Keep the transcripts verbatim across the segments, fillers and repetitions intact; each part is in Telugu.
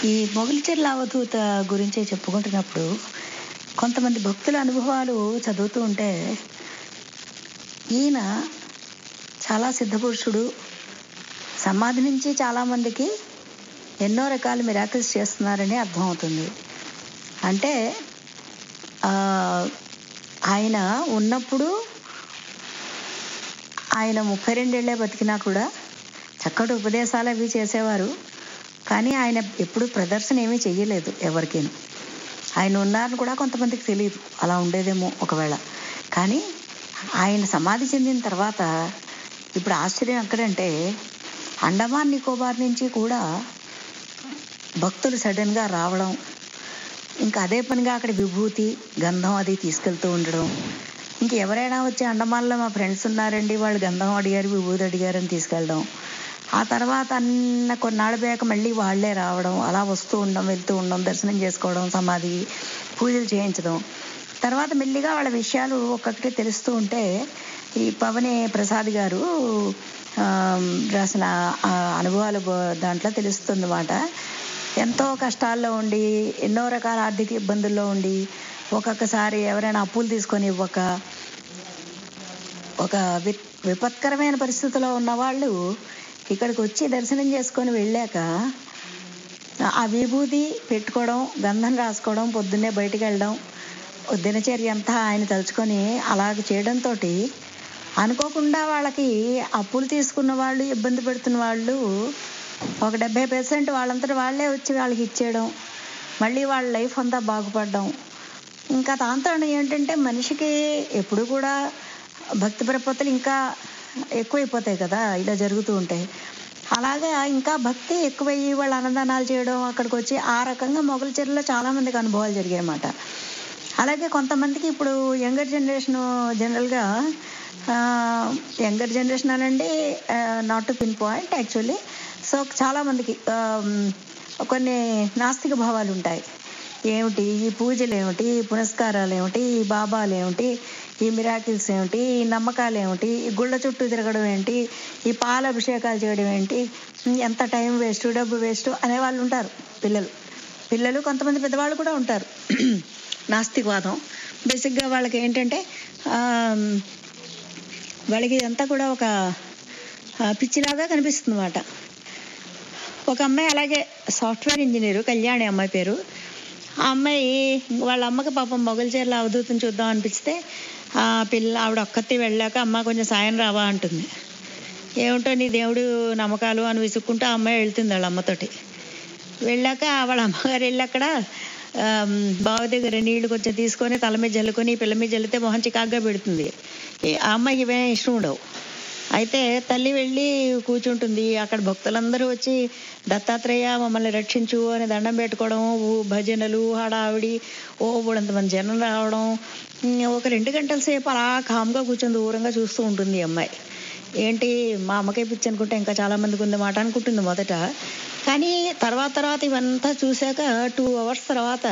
ఈ మొగలిచెర్ల అవధూత గురించి చెప్పుకుంటున్నప్పుడు కొంతమంది భక్తుల అనుభవాలు చదువుతూ ఉంటే ఈయన చాలా సిద్ధపురుషుడు. సమాధి నుంచి చాలామందికి ఎన్నో రకాల మిరాకిల్స్ చేస్తున్నారని అర్థమవుతుంది. అంటే ఆ, ఆయన ఉన్నప్పుడు ఆయన ముప్పై రెండేళ్లే బతికినా కూడా చక్కటి ఉపదేశాలు అవి చేసేవారు. కానీ ఆయన ఎప్పుడు ప్రదర్శన ఏమీ చెయ్యలేదు ఎవరికి. ఆయన ఉన్నారని కూడా కొంతమందికి తెలియదు, అలా ఉండేదేమో ఒకవేళ. కానీ ఆయన సమాధి చెందిన తర్వాత ఇప్పుడు ఆశ్చర్యం ఎక్కడంటే అండమాన్ నికోబార్ నుంచి కూడా భక్తులు సడన్గా రావడం, ఇంకా అదే పనిగా అక్కడ విభూతి గంధం అది తీసుకెళ్తూ ఉండడం. ఇంక ఎవరైనా వచ్చి అండమాన్లో మా ఫ్రెండ్స్ ఉన్నారండి, వాళ్ళు గంధం అడిగారు విభూతి అడిగారు అని తీసుకెళ్ళడం. ఆ తర్వాత అన్న కొన్నాళ్ళు పోయాక మళ్ళీ వాళ్ళే రావడం, అలా వస్తూ ఉండడం వెళ్తూ ఉండడం, దర్శనం చేసుకోవడం, సమాధి పూజలు చేయించడం. తర్వాత మెల్లిగా వాళ్ళ విషయాలు ఒక్కొక్కటి తెలుస్తూ ఉంటే ఈ పవని ప్రసాద్ గారు రాసిన అనుభవాలు దాంట్లో తెలుస్తుందన్నమాట. ఎంతో కష్టాల్లో ఉండి ఎన్నో రకాల ఆర్థిక ఇబ్బందుల్లో ఉండి ఒక్కొక్కసారి ఎవరైనా అప్పులు తీసుకొని ఇవ్వక ఒక వి విపత్కరమైన పరిస్థితిలో ఉన్నవాళ్ళు ఇక్కడికి వచ్చి దర్శనం చేసుకొని వెళ్ళాక ఆ విభూతి పెట్టుకోవడం, గంధం రాసుకోవడం, పొద్దున్నే బయటికి వెళ్ళడం, దినచర్య అంతా ఆయన తలుచుకొని అలాగ చేయడంతో అనుకోకుండా వాళ్ళకి అప్పులు తీసుకున్న వాళ్ళు, ఇబ్బంది పెడుతున్న వాళ్ళు ఒక డెబ్బై పర్సెంట్ వాళ్ళంతటి వాళ్ళే వచ్చి వాళ్ళకి ఇచ్చేయడం, మళ్ళీ వాళ్ళ లైఫ్ అంతా బాగుపడడం. ఇంకా దాంతో ఏంటంటే మనిషికి ఎప్పుడు కూడా భక్తి ప్రపత్తులు ఇంకా ఎక్కువైపోతాయి కదా ఇలా జరుగుతూ ఉంటాయి. అలాగా ఇంకా భక్తి ఎక్కువయ్యి వాళ్ళు అన్నదానాలు చేయడం, అక్కడికి వచ్చి ఆ రకంగా మొగలిచెర్లలో చాలామందికి అనుభవాలు జరిగాయి అన్నమాట. అలాగే కొంతమందికి ఇప్పుడు యంగర్ జనరేషను జనరల్గా యంగర్ జనరేషన్ అనండి, not to pin point actually. So చాలామందికి కొన్ని నాస్తిక భావాలు ఉంటాయి. ఏమిటి ఈ పూజలు ఏమిటి, ఈ పునస్కారాలు ఏమిటి, ఈ బాబాలు ఏమిటి, ఈ మిరాకిల్స్ ఏమిటి, ఈ నమ్మకాలు ఏమిటి, ఈ గుళ్ళ చుట్టూ తిరగడం ఏంటి, ఈ పాల అభిషేకాలు చేయడం ఏంటి, ఎంత టైం వేస్ట్, డబ్బు వేస్ట్ అనేవాళ్ళు ఉంటారు. పిల్లలు పిల్లలు కొంతమంది పెద్దవాళ్ళు కూడా ఉంటారు. నాస్తికవాదం బేసిక్గా వాళ్ళకి ఏంటంటే వాళ్ళకి ఇదంతా కూడా ఒక పిచ్చిలాగా కనిపిస్తుంది అన్నమాట. ఒక అమ్మాయి అలాగే సాఫ్ట్వేర్ ఇంజనీరు, కళ్యాణి అమ్మాయి పేరు. ఆ అమ్మాయి వాళ్ళ అమ్మకి పాపం మొగలిచెర్ల అవధూతం చూద్దాం అనిపిస్తే ఆ పిల్ల ఆవిడ ఒక్కతే వెళ్ళాక అమ్మ కొంచెం సాయం రావా అంటుంది. ఏమిటో నీ దేవుడు నమ్మకాలు అని విసుక్కుంటూ ఆ అమ్మాయి వెళ్తుంది వాళ్ళ అమ్మతోటి. వెళ్ళాక వాళ్ళ అమ్మగారు వెళ్ళి అక్కడ బావి దగ్గర నీళ్లు కొంచెం తీసుకొని తల మీద జల్లుకొని పిల్ల మీద జల్లితే మొహం చికాగ్గా పెడుతుంది. ఆ అమ్మాయికి ఇవే ఇష్టం ఉండవు. అయితే తల్లి వెళ్ళి కూర్చుంటుంది. అక్కడ భక్తులందరూ వచ్చి దత్తాత్రేయ మమ్మల్ని రక్షించు అని దండం పెట్టుకోవడం, భజనలు, హడావిడి, ఓ మూడంతమంది జనం రావడం. ఒక రెండు గంటల సేపు అలా కామ్గా కూర్చొని దూరంగా చూస్తూ ఉంటుంది అమ్మాయి. ఏంటి మా అమ్మకే పిచ్చి అనుకుంటే ఇంకా చాలామందికి ఉంది మాట అనుకుంటుంది మొదట. కానీ తర్వాత తర్వాత ఇవంతా చూశాక టూ అవర్స్ తర్వాత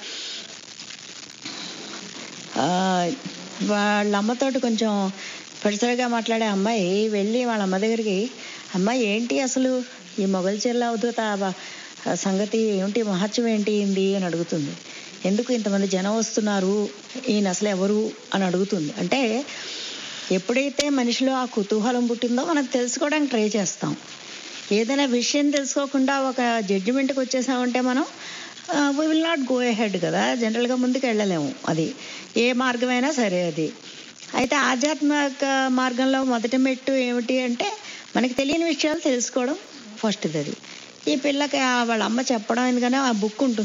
వాళ్ళ అమ్మతోటి కొంచెం పరిసరగా మాట్లాడే అమ్మాయి వెళ్ళి వాళ్ళ అమ్మ దగ్గరికి, అమ్మాయి ఏంటి అసలు ఈ మొగలిచెర్ల అవధూత సంగతి ఏమిటి, మహత్యం ఏంటి ఏంది అని అడుగుతుంది. ఎందుకు ఇంతమంది జనం వస్తున్నారు, ఈయన అసలు ఎవరు అని అడుగుతుంది. అంటే ఎప్పుడైతే మనిషిలో ఆ కుతూహలం పుట్టిందో మనం తెలుసుకోవడానికి ట్రై చేస్తాం. ఏదైనా విషయం తెలుసుకోకుండా ఒక జడ్జిమెంట్కి వచ్చేసామంటే మనం we will not go ahead కదా, జనరల్గా ముందుకు వెళ్ళలేము. అది ఏ మార్గమైనా సరే. అది అయితే ఆధ్యాత్మిక మార్గంలో మొదటి మెట్టు ఏమిటి అంటే మనకి తెలియని విషయాలు తెలుసుకోవడం ఫస్ట్ది. అది ఈ పిల్లకి వాళ్ళ అమ్మ చెప్పడం ఎందుకనే ఆ బుక్ ఉంటుంది.